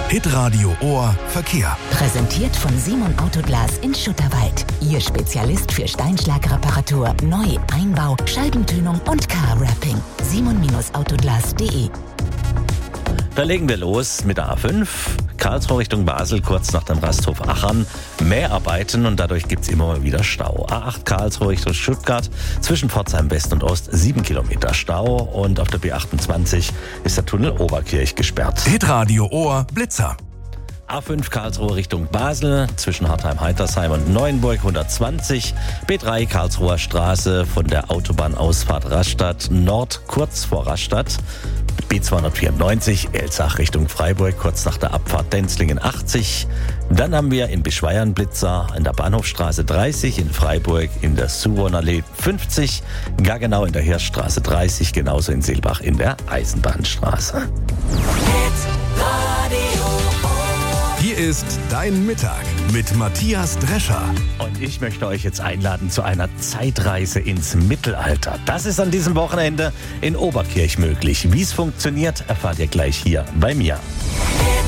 Hitradio Ohr Verkehr. Präsentiert von Simon Autoglas in Schutterwald. Ihr Spezialist für Steinschlagreparatur, Neu-, Einbau, Scheibentönung und Car-Wrapping. simon-autoglas.de. Da legen wir los mit der A5. Karlsruhe Richtung Basel, kurz nach dem Rasthof Achern. Mäharbeiten und dadurch gibt es immer mal wieder Stau. A8 Karlsruhe Richtung Stuttgart, zwischen Pforzheim West und Ost 7 Kilometer Stau. Und auf der B28 ist der Tunnel Oberkirch gesperrt. Hitradio Ohr Blitzer. A5 Karlsruhe Richtung Basel, zwischen Hartheim-Heitersheim und Neuenburg 120. B3 Karlsruher Straße von der Autobahnausfahrt Rastatt Nord, kurz vor Rastatt. B294 Elsach Richtung Freiburg, kurz nach der Abfahrt Denzlingen 80. Dann haben wir in Bischweiern Blitzer in der Bahnhofstraße 30, in Freiburg in der Suwonallee 50, Gaggenau in der Hirschstraße 30, genauso in Seelbach in der Eisenbahnstraße. Hier ist dein Mittag mit Matthias Drescher. Und ich möchte euch jetzt einladen zu einer Zeitreise ins Mittelalter. Das ist an diesem Wochenende in Oberkirch möglich. Wie es funktioniert, erfahrt ihr gleich hier bei mir.